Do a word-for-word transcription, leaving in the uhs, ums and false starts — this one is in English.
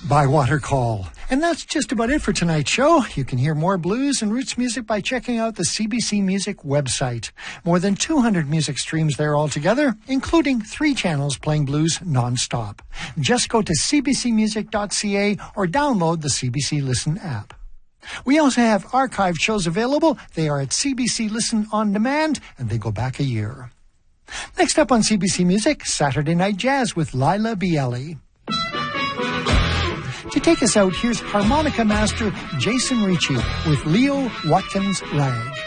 Bywater Call. And that's just about it for tonight's show. You can hear more blues and roots music by checking out the C B C Music website. More than two hundred music streams there altogether, including three channels playing blues nonstop. Just go to c b c music dot c a or download the C B C Listen app. We also have archived shows available. They are at C B C Listen On Demand, and they go back a year. Next up on C B C Music, Saturday Night Jazz with Lila Bielli. To take us out, here's harmonica master Jason Ricci with Leo Watkins Rag.